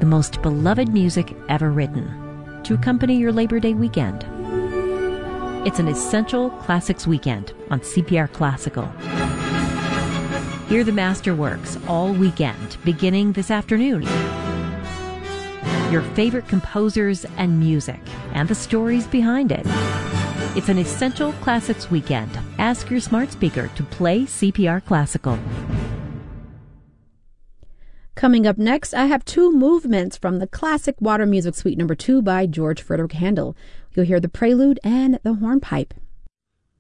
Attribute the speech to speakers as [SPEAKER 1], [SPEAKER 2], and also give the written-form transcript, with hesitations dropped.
[SPEAKER 1] most beloved music ever written to accompany your Labor Day weekend. It's an Essential Classics weekend on CPR Classical. Hear the masterworks all weekend, beginning this afternoon. Your favorite composers and music, and the stories behind it. It's an Essential Classics weekend. Ask your smart speaker to play CPR Classical.
[SPEAKER 2] Coming up next, I have two movements from the classic Water Music Suite No. 2 by George Frederick Handel. You'll hear the prelude and the hornpipe.